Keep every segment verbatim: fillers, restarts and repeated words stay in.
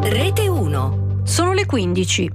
Rete uno. Sono le quindici.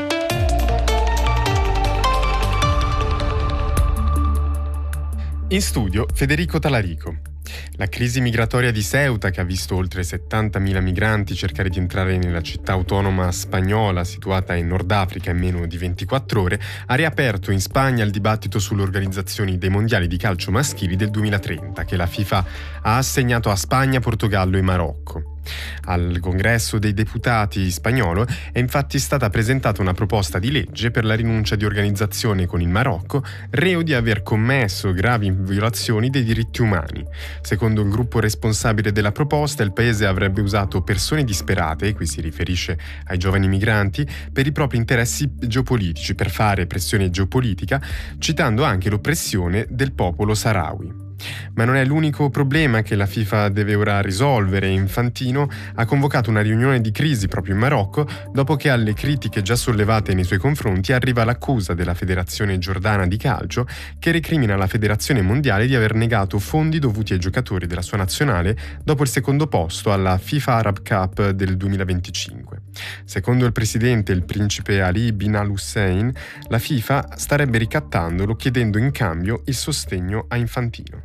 In studio Federico Talarico. La crisi migratoria di Ceuta, che ha visto oltre settantamila migranti cercare di entrare nella città autonoma spagnola situata in Nord Africa in meno di ventiquattro ore, ha riaperto in Spagna il dibattito sulle organizzazioni dei mondiali di calcio maschili del duemilatrenta, che la FIFA ha assegnato a Spagna, Portogallo e Marocco. Al congresso dei deputati spagnolo è infatti stata presentata una proposta di legge per la rinuncia di organizzazione con il Marocco, reo di aver commesso gravi violazioni dei diritti umani. Secondo il gruppo responsabile della proposta, il paese avrebbe usato persone disperate, qui si riferisce ai giovani migranti, per i propri interessi geopolitici, per fare pressione geopolitica, citando anche l'oppressione del popolo saharawi. Ma non è l'unico problema che la FIFA deve ora risolvere. Infantino ha convocato una riunione di crisi proprio in Marocco dopo che alle critiche già sollevate nei suoi confronti arriva l'accusa della Federazione Giordana di Calcio, che recrimina la Federazione Mondiale di aver negato fondi dovuti ai giocatori della sua nazionale dopo il secondo posto alla FIFA Arab Cup del duemilaventicinque. Secondo il presidente, il principe Ali bin al-Hussein, la FIFA starebbe ricattandolo chiedendo in cambio il sostegno a Infantino.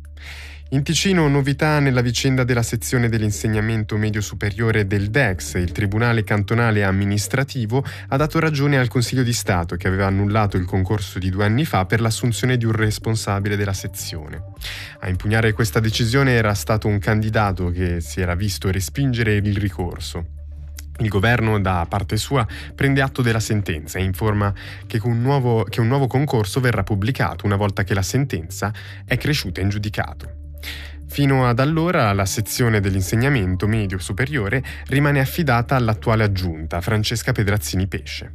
In Ticino, novità nella vicenda della sezione dell'insegnamento medio superiore del D E X. Il Tribunale Cantonale Amministrativo ha dato ragione al Consiglio di Stato, che aveva annullato il concorso di due anni fa per l'assunzione di un responsabile della sezione. A impugnare questa decisione era stato un candidato che si era visto respingere il ricorso. Il governo, da parte sua, prende atto della sentenza e informa che un nuovo, che un nuovo concorso verrà pubblicato una volta che la sentenza è cresciuta in giudicato. Fino ad allora la sezione dell'insegnamento medio superiore rimane affidata all'attuale aggiunta, Francesca Pedrazzini Pesce.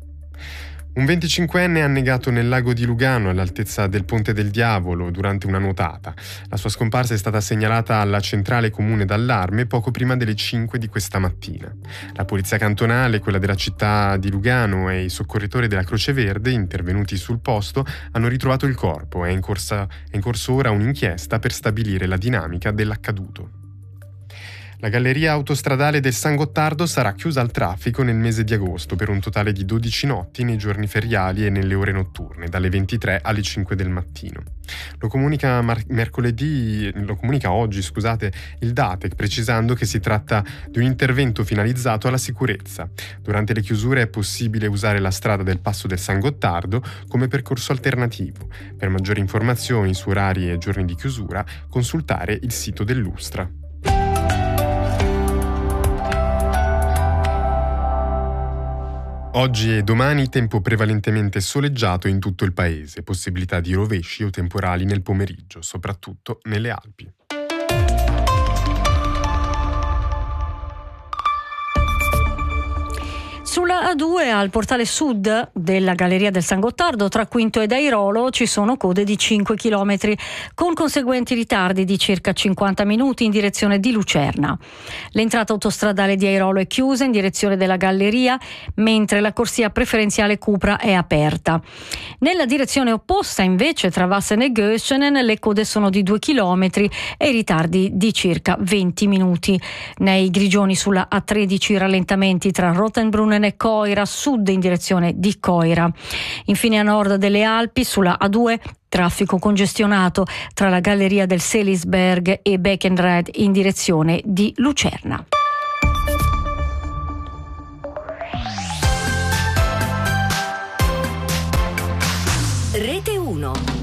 Un venticinquenne ha annegato nel lago di Lugano all'altezza del Ponte del Diavolo durante una nuotata. La sua scomparsa è stata segnalata alla centrale comune d'allarme poco prima delle cinque di questa mattina. La polizia cantonale, quella della città di Lugano e i soccorritori della Croce Verde, intervenuti sul posto, hanno ritrovato il corpo. È in, corsa, è in corso ora un'inchiesta per stabilire la dinamica dell'accaduto. La galleria autostradale del San Gottardo sarà chiusa al traffico nel mese di agosto per un totale di dodici notti nei giorni feriali e nelle ore notturne, dalle ventitré alle cinque del mattino. Lo comunica mar- mercoledì, lo comunica oggi, scusate, il Datec, precisando che si tratta di un intervento finalizzato alla sicurezza. Durante le chiusure è possibile usare la strada del Passo del San Gottardo come percorso alternativo. Per maggiori informazioni su orari e giorni di chiusura, consultare il sito dell'Ustra. Oggi e domani tempo prevalentemente soleggiato in tutto il paese, possibilità di rovesci o temporali nel pomeriggio, soprattutto nelle Alpi. Sulla A due, al portale sud della Galleria del San Gottardo, tra Quinto ed Airolo, ci sono code di cinque chilometri, con conseguenti ritardi di circa cinquanta minuti in direzione di Lucerna. L'entrata autostradale di Airolo è chiusa in direzione della Galleria, mentre la corsia preferenziale Cupra è aperta. Nella direzione opposta, invece, tra Vassen e Göschenen, le code sono di due chilometri e i ritardi di circa venti minuti. Nei Grigioni, sulla A tredici, rallentamenti tra Rotenbrunnen e Coira, sud in direzione di Coira. Infine a nord delle Alpi, sulla A due, traffico congestionato tra la Galleria del Selisberg e Beckenried in direzione di Lucerna. Rete uno.